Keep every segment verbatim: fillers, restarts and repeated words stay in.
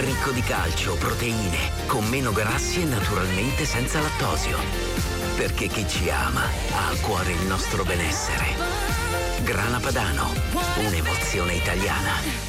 ricco di calcio, proteine, con meno grassi e naturalmente senza lattosio. Perché chi ci ama ha a cuore il nostro benessere. Grana Padano, un'emozione italiana.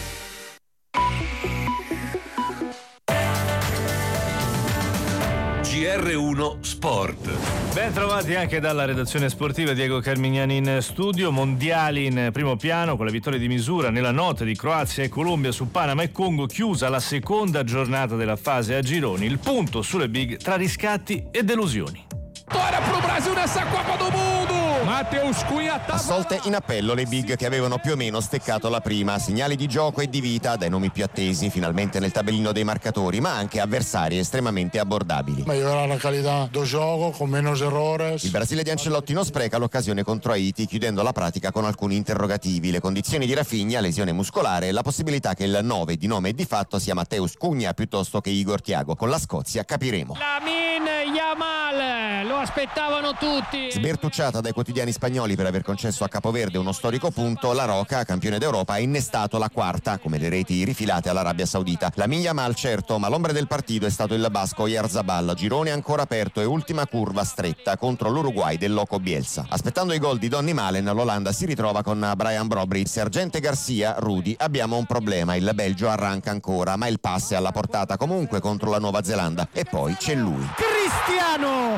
G R uno Sport. Ben trovati anche dalla redazione sportiva, Diego Carmignani in studio. Mondiali in primo piano con le vittorie di misura nella notte di Croazia e Colombia su Panama e Congo, chiusa la seconda giornata della fase a gironi. Il punto sulle big tra riscatti e delusioni. Vitória pro Brasil nessa Copa do Mundo! Matheus Cunha tava... Assolte in appello le big che avevano più o meno steccato la prima, segnali di gioco e di vita dai nomi più attesi finalmente nel tabellino dei marcatori, ma anche avversari estremamente abbordabili. Migliorare la qualità del gioco con meno errori. Il Brasile di Ancelotti non spreca l'occasione contro Haiti, chiudendo la pratica con alcuni interrogativi: le condizioni di Rafinha, lesione muscolare e la possibilità che il nove di nome e di fatto sia Matheus Cunha piuttosto che Igor Thiago. Con la Scozia capiremo. Lamine Yamal, lo aspettavano tutti. Sbertucciata dai quotidiani spagnoli per aver concesso a Capoverde uno storico punto, la Roca, campione d'Europa, ha innestato la quarta, come le reti rifilate all'Arabia Saudita. Lamine Yamal certo, ma l'ombre del partito è stato il basco Oyarzabal, girone ancora aperto e ultima curva stretta contro l'Uruguay del Loco Bielsa. Aspettando i gol di Donny Malen, l'Olanda si ritrova con Brian Brobry. Sergente Garcia, Rudy, abbiamo un problema, il Belgio arranca ancora, ma il pass è alla portata comunque contro la Nuova Zelanda. E poi c'è lui, Cristiano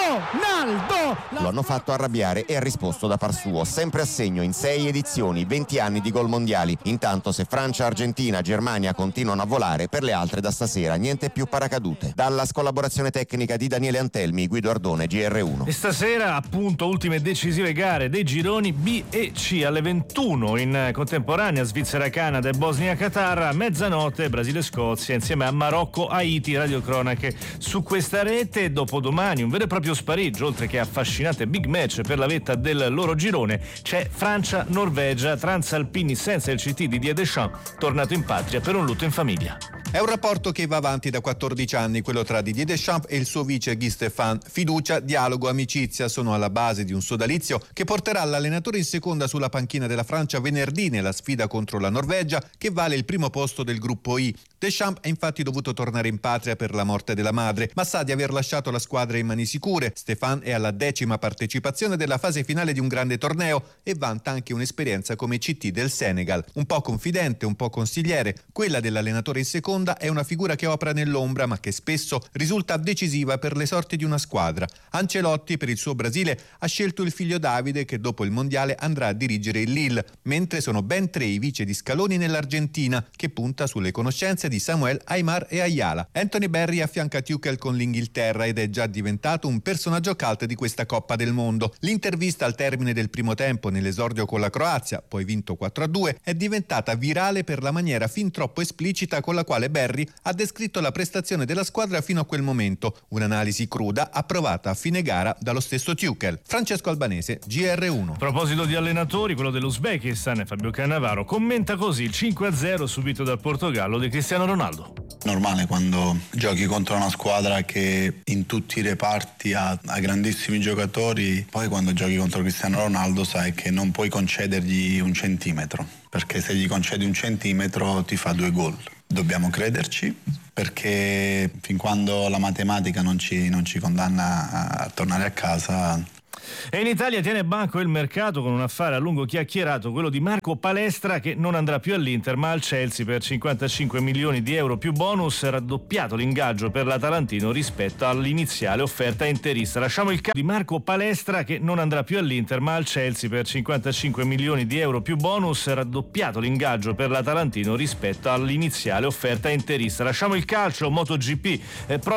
Ronaldo. Lo hanno fatto arrabbiare e ha risposto da par suo, sempre a segno in sei edizioni, venti anni di gol mondiali. Intanto se Francia, Argentina, Germania continuano a volare, per le altre da stasera niente più paracadute. Dalla collaborazione tecnica di Daniele Antelmi, Guido Ardone, G R uno. E stasera appunto ultime decisive gare dei gironi B e C alle ventuno in contemporanea, Svizzera-Canada e Bosnia-Qatar, a mezzanotte Brasile-Scozia insieme a Marocco-Haiti. Radiocronache su questa rete. Dopodomani un vero e proprio spareggio, oltre che affascinante big match per la vetta del loro girone. C'è Francia-Norvegia, transalpini senza il C T di Didier Deschamps, tornato in patria per un lutto in famiglia. È un rapporto che va avanti da quattordici anni, quello tra Didier Deschamps e il suo vice Guy Stéphane. Fiducia, dialogo, amicizia sono alla base di un sodalizio che porterà l'allenatore in seconda sulla panchina della Francia venerdì nella sfida contro la Norvegia, che vale il primo posto del gruppo I. Deschamps è infatti dovuto tornare in patria per la morte della madre, ma sa di aver lasciato la squadra in mani sicure. Stéphane è alla decima partecipazione della fase finale di un grande torneo e vanta anche un'esperienza come C T del Senegal. Un po' confidente, un po' consigliere, quella dell'allenatore in seconda è una figura che opera nell'ombra ma che spesso risulta decisiva per le sorti di una squadra. Ancelotti per il suo Brasile ha scelto il figlio Davide, che dopo il mondiale andrà a dirigere il Lille, mentre sono ben tre i vice di Scaloni nell'Argentina, che punta sulle conoscenze di Samuel, Aimar e Ayala. Anthony Berry affianca Tuchel con l'Inghilterra ed è già diventato un personaggio cult di questa Coppa del Mondo. L'intervista al termine del primo tempo nell'esordio con la Croazia, poi vinto quattro a due, è diventata virale per la maniera fin troppo esplicita con la quale Berry ha descritto la prestazione della squadra fino a quel momento, un'analisi cruda approvata a fine gara dallo stesso Tuchel. Francesco Albanese, G R uno. A proposito di allenatori, quello dell'Uzbekistan, Fabio Cannavaro, commenta così il cinque a zero subito dal Portogallo di Cristiano Ronaldo. Normale quando giochi contro una squadra che in tutti i reparti ha, ha grandissimi giocatori, poi quando giochi contro Cristiano Ronaldo sai che non puoi concedergli un centimetro, perché se gli concedi un centimetro ti fa due gol. Dobbiamo crederci, perché fin quando la matematica non ci, non ci condanna a tornare a casa. E in Italia tiene banco il mercato con un affare a lungo chiacchierato, quello di Marco Palestra, che non andrà più all'Inter ma al Chelsea per cinquantacinque milioni di euro più bonus, raddoppiato l'ingaggio per l'Atalantino rispetto all'iniziale offerta interista. Lasciamo il caso di Marco Palestra, che non andrà più all'Inter ma al Chelsea per cinquantacinque milioni di euro più bonus, raddoppiato l'ingaggio per l'Atalantino rispetto all'iniziale offerta interista. Lasciamo il calcio, MotoGP, eh,